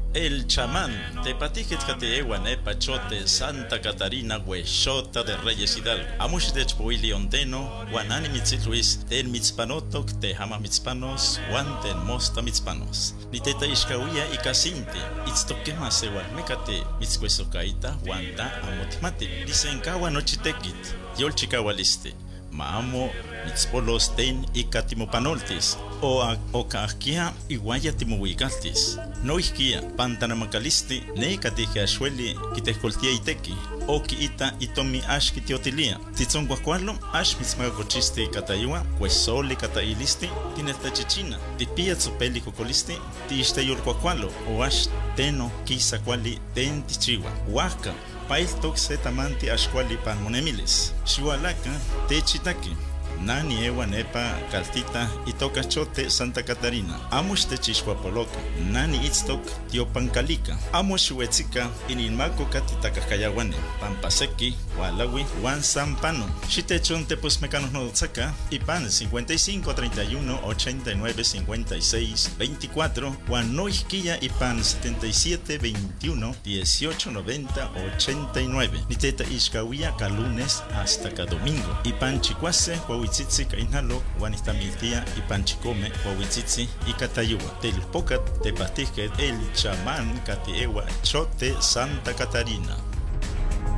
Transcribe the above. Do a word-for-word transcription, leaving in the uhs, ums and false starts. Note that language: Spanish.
El chamán, tepatijet kateewan epa chote Santa Catarina huexota de Reyes Hidalgo. Amush de chpoili ondeno, guanani mitzitluis, ten mitzpanotok, te hama mitzpanos, guan ten mosta mitzpanos. Ni teta ishkawia y casinte, itztokema sewal mecate, mitzcuesocaita, guanta amotimati. Dicen kawa nochitekit, yol chikawaliste. Maamo mitzpolos ten y catimopanoltis, o ocaquia iguaya timohuicaltis. No isquia, pantanamacalisti, ne catija shueli, quitescoltia iteki, o quiita itomi ash kitiotilia. Titzon guacualo, ash mitzmagacochiste catayua, cuesole catailisti, tineltachichina, tipia tzopeli cocolisti, tiisteyol guacualo, o ash teno quisa quali ten tichiwa. Huaca. Pail toxe tamanti ashkwali pan monemiles. Shiwalaka techitaki. Nani ewa nepa kaltita itoka chote Santa Catarina. Amush techishwapoloka. Nani itztok tiopankalika. Amush wetzika inilmako katitakayawane. Pampaseki, walawi, wan sampano. Shitechon tepos mecanos no tsaka. Ipan cincuenta y cinco, treinta y uno, ochenta y nueve, cincuenta y seis, veinticuatro. Wan noisquilla ipan setenta y siete, veintiuno, dieciocho, noventa, ochenta y nueve. Niteta ishkawia ka lunes hasta ka domingo. Ipan chikwase, Huahuitzitzi kainalo, Guanistamiltia y Panchicome, Huahuitzitzi y Catayua. Del Pocat, Tepatijet, el chamán Catiewa, Chote, Santa Catarina.